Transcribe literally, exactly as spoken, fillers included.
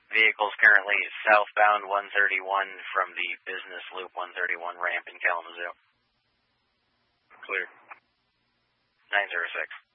Vehicles currently southbound one thirty-one from the Business Loop one thirty-one ramp in Kalamazoo. Clear. nine zero six.